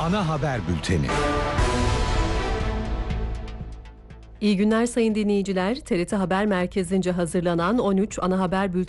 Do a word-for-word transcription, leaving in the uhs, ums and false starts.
Ana haber bülteni. İyi günler sayın dinleyiciler. T R T Haber Merkezi'nce hazırlanan on üç Ana Haber Bülteni